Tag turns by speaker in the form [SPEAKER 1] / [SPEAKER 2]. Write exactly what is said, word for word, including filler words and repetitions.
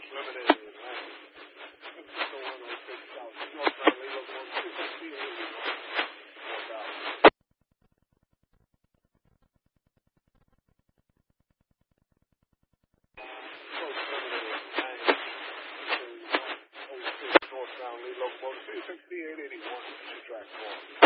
[SPEAKER 1] Sports Limited in Atlanta. Cisco one oh six South, northbound Lee locomotive two sixty-eight eighty-one, northbound. Sports Limited in Atlanta. one oh six northbound Lee locomotive two sixty-eight eighty-one, two track four.